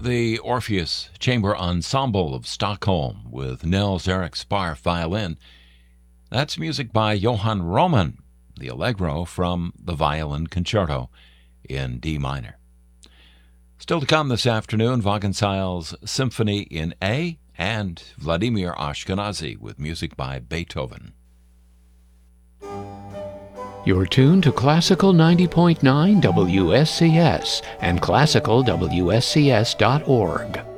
the Orpheus Chamber Ensemble of Stockholm with Nils Erik Spar violin. That's music by Johann Roman, the Allegro from the Violin Concerto in D minor. Still to come this afternoon, Wagenseil's Symphony in A and Vladimir Ashkenazy with music by Beethoven. You're tuned to Classical 90.9 WSCS and classicalwscs.org.